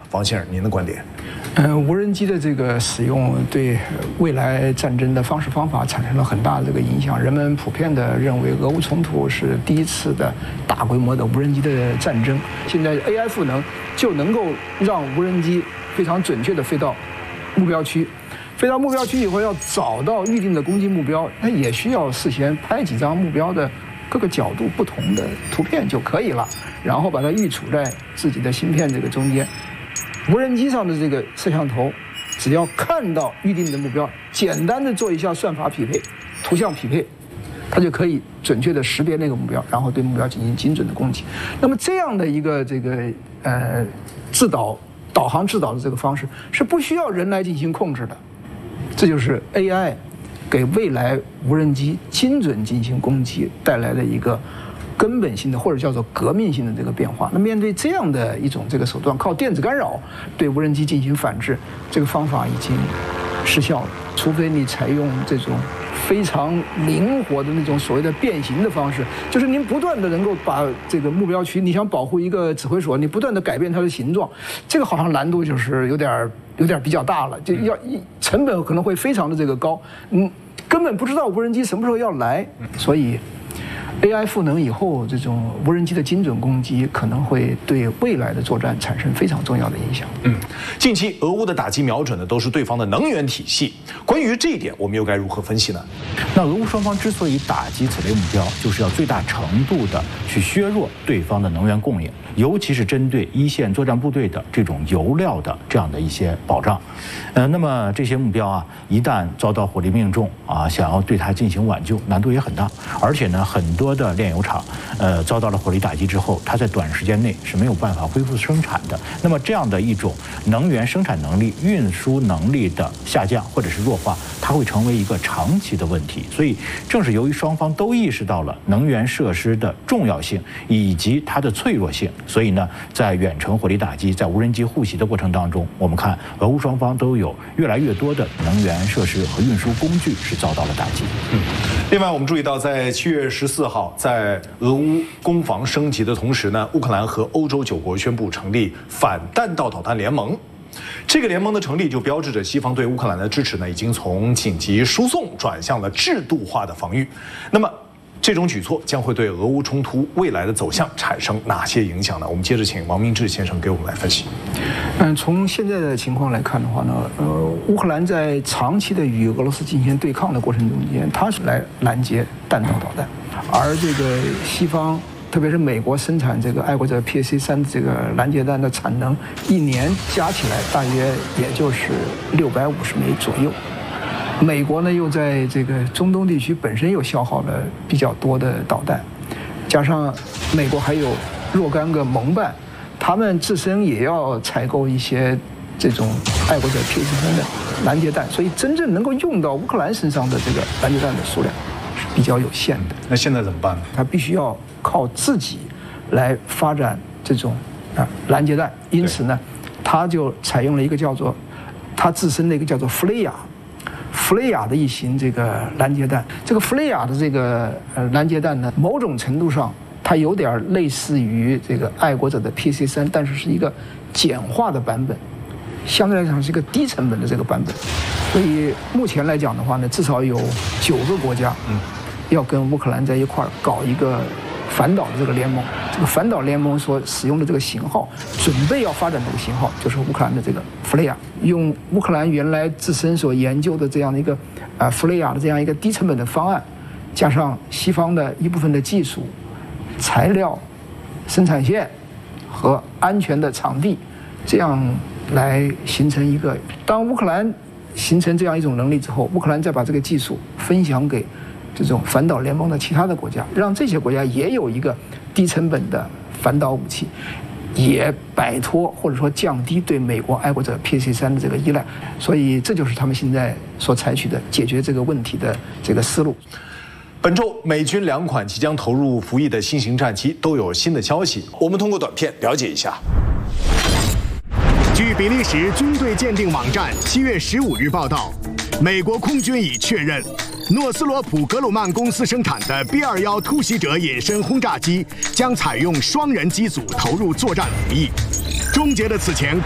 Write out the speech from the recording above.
王先生，您的观点？ 无人机的这个使用对未来战争的方式方法产生了很大的这个影响。人们普遍的认为，俄乌冲突是第一次的大规模的无人机的战争。现在 AI 赋能就能够让无人机非常准确地飞到目标区。飞到目标区以后，要找到预定的攻击目标，那也需要事先拍几张目标的各个角度不同的图片就可以了，然后把它预储在自己的芯片这个中间。无人机上的这个摄像头，只要看到预定的目标，简单的做一下算法匹配、图像匹配，它就可以准确的识别那个目标，然后对目标进行精准的攻击。那么这样的一个导航制导的这个方式是不需要人来进行控制的。这就是 AI 给未来无人机精准进行攻击带来的一个根本性的或者叫做革命性的这个变化。那面对这样的一种这个手段，靠电子干扰对无人机进行反制，这个方法已经失效了。除非你采用这种非常灵活的那种所谓的变形的方式，就是您不断的能够把这个目标区，你想保护一个指挥所，你不断的改变它的形状，这个好像难度就是有点比较大了，就要成本可能会非常的这个高，根本不知道无人机什么时候要来，所以 AI 赋能以后，这种无人机的精准攻击可能会对未来的作战产生非常重要的影响。 近期俄乌的打击瞄准的都是对方的能源体系，关于这一点，我们又该如何分析呢？ 那俄乌双方之所以打击此类目标，就是要最大程度的去削弱对方的能源供应，尤其是针对一线作战部队的这种油料的这样的一些保障。那么这些目标啊，一旦遭到火力命中啊，想要对它进行挽救，难度也很大。而且呢，很多的炼油厂，遭到了火力打击之后，它在短时间内是没有办法恢复生产的。那么这样的一种能源生产能力、运输能力的下降或者是弱化，它会成为一个长期的问题。所以，正是由于双方都意识到了能源设施的重要性以及它的脆弱性，所以呢，在远程火力打击、在无人机护袭的过程当中，我们看俄乌双方都有越来越多的能源设施和运输工具是遭到了打击。 另外，我们注意到，在7月14号，在俄乌攻防升级的同时呢，乌克兰和欧洲9国宣布成立反弹道导弹联盟。这个联盟的成立就标志着西方对乌克兰的支持呢，已经从紧急输送转向了制度化的防御。那么，这种举措将会对俄乌冲突未来的走向产生哪些影响呢？我们接着请王明志先生给我们来分析。 从现在的情况来看的话呢，乌克兰在长期的与俄罗斯进行对抗的过程中间，它是来拦截弹道导弹，而这个西方，特别是美国生产这个爱国者 PAC-3这个拦截弹的产能，一年加起来大约也就是650枚左右。美国呢又在这个中东地区本身又消耗了比较多的导弹，加上美国还有若干个盟伴，他们自身也要采购一些这种爱国者 PAC-3的拦截弹，所以真正能够用到乌克兰身上的这个拦截弹的数量是比较有限的。 那现在怎么办呢？ 他必须要靠自己来发展这种拦截弹，因此呢，他就采用了一个叫做他自身的一个叫做弗雷亚的一型这个拦截弹。这个弗雷亚的这个拦截弹呢，某种程度上它有点类似于这个爱国者的 PAC-3，但是是一个简化的版本，相对来讲是一个低成本的这个版本。所以目前来讲的话呢，至少有9个国家要跟乌克兰在一块儿搞一个反导的这个联盟。这个反导联盟所使用的这个型号，准备要发展这个型号，就是乌克兰的这个弗雷亚，用乌克兰原来自身所研究的这样的一个弗雷亚的这样一个低成本的方案，加上西方的一部分的技术、材料、生产线和安全的场地，这样来形成一个。当乌克兰形成这样一种能力之后，乌克兰再把这个技术分享给这种反导联盟的其他的国家，让这些国家也有一个低成本的反导武器，也摆脱或者说降低对美国爱国者 PAC-3的这个依赖。所以这就是他们现在所采取的解决这个问题的这个思路。 本周美军2款即将投入服役的新型战机都有新的消息，我们通过短片了解一下。 据比利时军队鉴定网站7月15日报道，美国空军已确认，诺斯罗普格鲁曼公司生产的 B-21突袭者隐身轰炸机将采用双人机组投入作战服役，终结了此前